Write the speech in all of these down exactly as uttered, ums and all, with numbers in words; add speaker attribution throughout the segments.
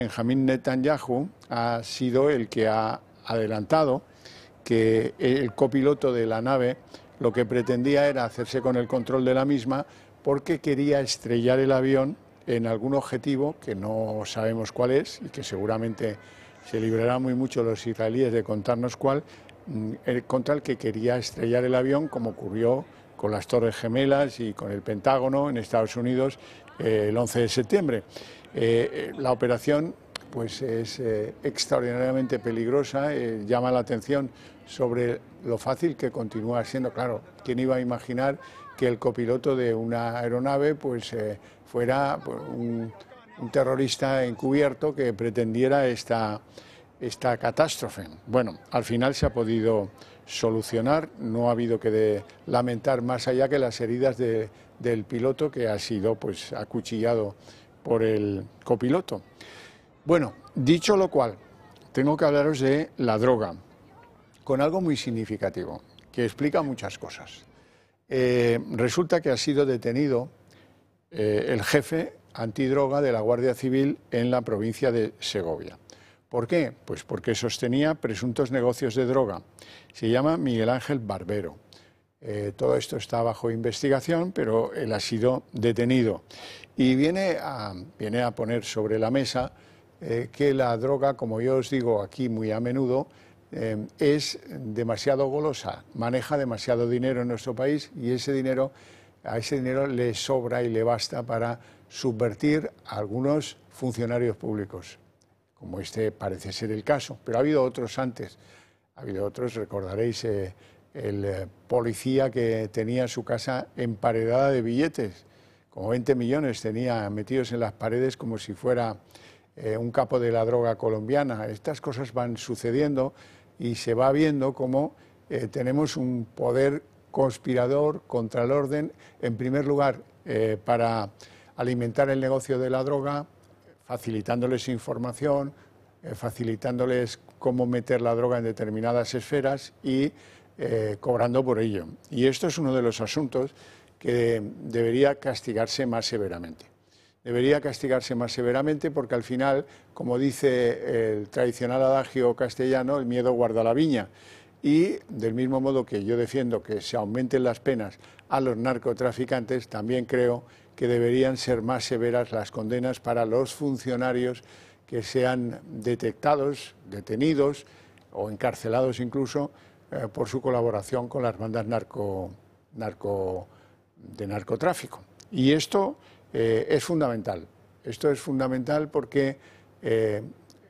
Speaker 1: Benjamín Netanyahu ha sido el que ha adelantado que el copiloto de la nave lo que pretendía era hacerse con el control de la misma porque quería estrellar el avión en algún objetivo que no sabemos cuál es y que seguramente se librarán muy mucho los israelíes de contarnos cuál, contra el que quería estrellar el avión, como ocurrió con las Torres Gemelas y con el Pentágono en Estados Unidos eh, el once de septiembre. Eh, la operación pues es eh, extraordinariamente peligrosa, eh, llama la atención sobre lo fácil que continúa siendo. Claro, ¿quién iba a imaginar que el copiloto de una aeronave pues eh, fuera pues, un, un terrorista encubierto que pretendiera esta, esta catástrofe? Bueno, al final se ha podido solucionar, no ha habido que de lamentar más allá que las heridas de, del piloto, que ha sido pues acuchillado por el copiloto. Bueno, dicho lo cual, tengo que hablaros de la droga, con algo muy significativo, que explica muchas cosas. Eh, resulta que ha sido detenido eh, el jefe antidroga de la Guardia Civil en la provincia de Segovia. ¿Por qué? Pues porque sostenía presuntos negocios de droga. Se llama Miguel Ángel Barbero. Eh, todo esto está bajo investigación, pero él ha sido detenido. Y viene a, viene a poner sobre la mesa eh, que la droga, como yo os digo aquí muy a menudo, eh, es demasiado golosa, maneja demasiado dinero en nuestro país y ese dinero, a ese dinero le sobra y le basta para subvertir a algunos funcionarios públicos, como este parece ser el caso, pero ha habido otros antes, ha habido otros, recordaréis eh, el eh, policía que tenía su casa emparedada de billetes, como veinte millones tenía metidos en las paredes como si fuera eh, un capo de la droga colombiana. Estas cosas van sucediendo y se va viendo cómo eh, tenemos un poder conspirador contra el orden, en primer lugar eh, para alimentar el negocio de la droga, facilitándoles información, eh, facilitándoles cómo meter la droga en determinadas esferas y eh, cobrando por ello. Y esto es uno de los asuntos que debería castigarse más severamente. Debería castigarse más severamente porque al final, como dice el tradicional adagio castellano, el miedo guarda la viña. Y del mismo modo que yo defiendo que se aumenten las penas a los narcotraficantes, también creo que deberían ser más severas las condenas para los funcionarios que sean detectados, detenidos o encarcelados incluso eh, por su colaboración con las bandas narco, narco, de narcotráfico. Y esto eh, es fundamental. Esto es fundamental porque eh,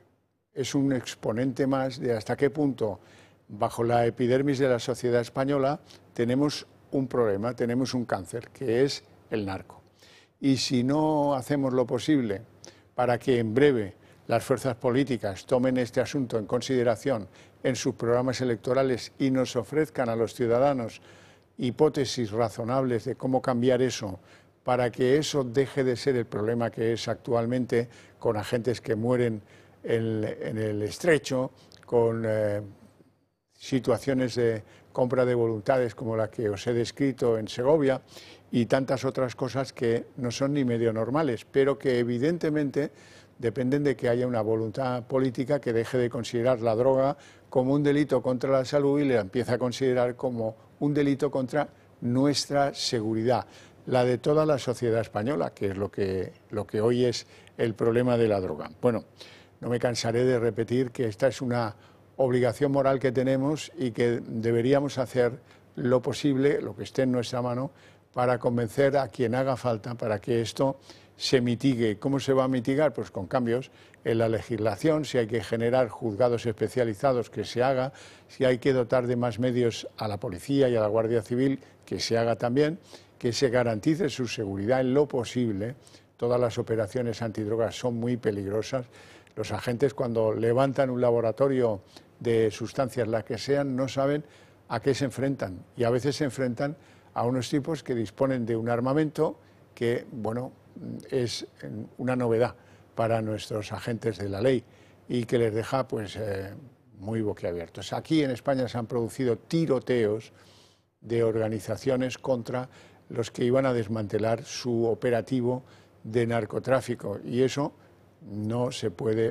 Speaker 1: es un exponente más de hasta qué punto, bajo la epidermis de la sociedad española, tenemos un problema, tenemos un cáncer, que es el narco. Y si no hacemos lo posible para que en breve las fuerzas políticas tomen este asunto en consideración en sus programas electorales y nos ofrezcan a los ciudadanos hipótesis razonables de cómo cambiar eso para que eso deje de ser el problema que es actualmente, con agentes que mueren en, en el estrecho, con eh, situaciones de compra de voluntades como la que os he descrito en Segovia y tantas otras cosas que no son ni medio normales, pero que evidentemente dependen de que haya una voluntad política que deje de considerar la droga como un delito contra la salud y la empiece a considerar como un delito contra nuestra seguridad, la de toda la sociedad española, que es lo que, lo que hoy es el problema de la droga. Bueno, no me cansaré de repetir que esta es una obligación moral que tenemos y que deberíamos hacer lo posible, lo que esté en nuestra mano, para convencer a quien haga falta para que esto se mitigue. ¿Cómo se va a mitigar? Pues con cambios en la legislación, si hay que generar juzgados especializados, que se haga, si hay que dotar de más medios a la policía y a la Guardia Civil, que se haga también, que se garantice su seguridad en lo posible. Todas las operaciones antidrogas son muy peligrosas. Los agentes, cuando levantan un laboratorio de sustancias, las que sean, no saben a qué se enfrentan y a veces se enfrentan a unos tipos que disponen de un armamento que, bueno, es una novedad para nuestros agentes de la ley y que les deja pues eh, muy boquiabiertos. Aquí en España se han producido tiroteos de organizaciones contra los que iban a desmantelar su operativo de narcotráfico y eso no se puede